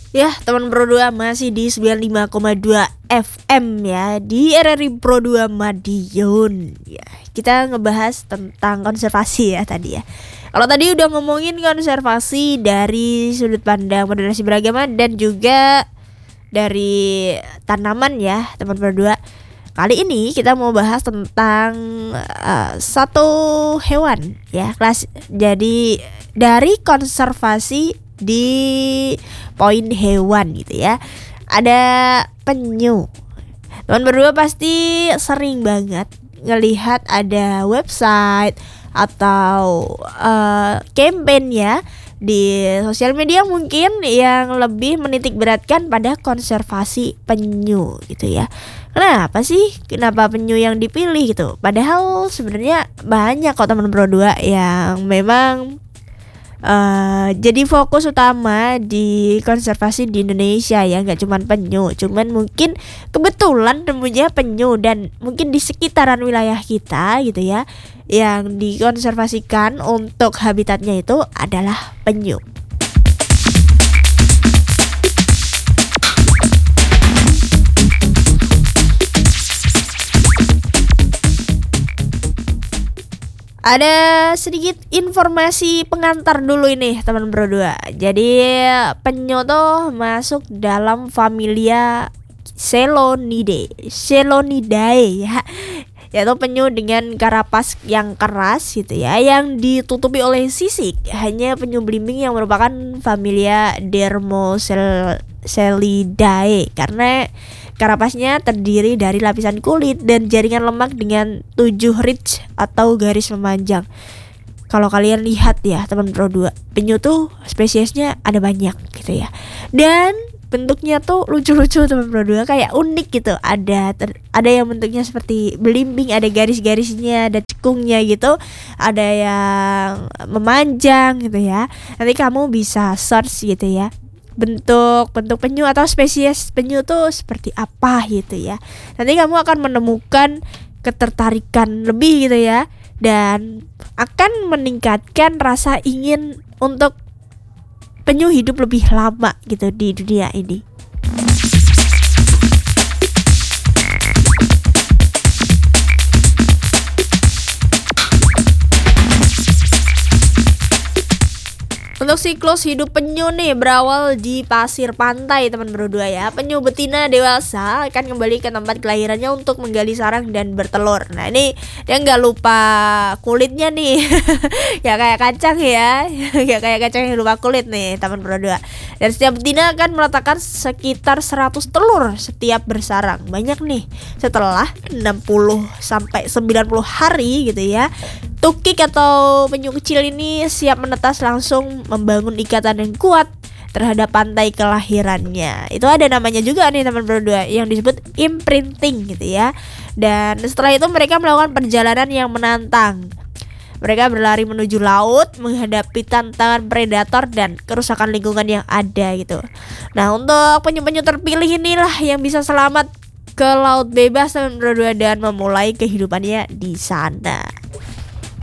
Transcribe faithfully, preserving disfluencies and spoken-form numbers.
Ya, teman Pro dua masih di sembilan puluh lima koma dua F M ya, di R R I Pro dua Madiun. Ya, kita ngebahas tentang konservasi ya tadi ya. Kalau tadi udah ngomongin konservasi dari sudut pandang moderasi beragama dan juga dari tanaman ya, teman Pro dua. Kali ini kita mau bahas tentang uh, satu hewan ya, kelas. Jadi dari konservasi di poin hewan gitu ya, ada penyu. Teman berdua pasti sering banget ngelihat ada website atau uh, campaign ya di sosial media mungkin yang lebih menitik beratkan pada konservasi penyu gitu ya. Kenapa sih? Kenapa penyu yang dipilih gitu? Padahal sebenarnya banyak kok teman Pro dua yang memang Uh, jadi fokus utama di konservasi di Indonesia ya, nggak cuman penyu, cuman mungkin kebetulan temunya penyu dan mungkin di sekitaran wilayah kita gitu ya, yang dikonservasikan untuk habitatnya itu adalah penyu. Ada sedikit informasi pengantar dulu ini teman Pro dua. Jadi penyu tuh masuk dalam familia Selonidae. Selonidae ya. Yaitu penyu dengan karapas yang keras gitu ya, yang ditutupi oleh sisik. Hanya penyu belimbing yang merupakan familia Dermoselidae karena karapasnya terdiri dari lapisan kulit dan jaringan lemak dengan tujuh ridge atau garis memanjang. Kalau kalian lihat ya teman Pro dua, penyu tuh spesiesnya ada banyak gitu ya. Dan bentuknya tuh lucu-lucu teman Pro dua, kayak unik gitu. Ada ter, ada yang bentuknya seperti belimbing, ada garis-garisnya, ada cekungnya gitu. Ada yang memanjang gitu ya. Nanti kamu bisa search gitu ya, bentuk bentuk penyu atau spesies penyu tuh seperti apa gitu ya. Nanti kamu akan menemukan ketertarikan lebih gitu ya, dan akan meningkatkan rasa ingin untuk penyu hidup lebih lama gitu di dunia ini. Untuk siklus hidup penyu nih berawal di pasir pantai teman Pro dua ya. Penyu betina dewasa akan kembali ke tempat kelahirannya untuk menggali sarang dan bertelur. Nah ini dia nggak lupa kulitnya nih. Ya kayak kacang ya. Ya kayak kacang yang lupa kulit nih teman Pro dua. Dan setiap betina akan meletakkan sekitar seratus telur setiap bersarang. Banyak nih. Setelah enam puluh sampai sembilan puluh hari gitu ya, tukik atau penyu kecil ini siap menetas, langsung membangun ikatan yang kuat terhadap pantai kelahirannya. Itu ada namanya juga nih teman Pro dua yang disebut imprinting gitu ya. Dan setelah itu mereka melakukan perjalanan yang menantang. Mereka berlari menuju laut, menghadapi tantangan predator dan kerusakan lingkungan yang ada gitu. Nah untuk penyu-penyu terpilih inilah yang bisa selamat ke laut bebas teman Pro dua dan memulai kehidupannya di sana.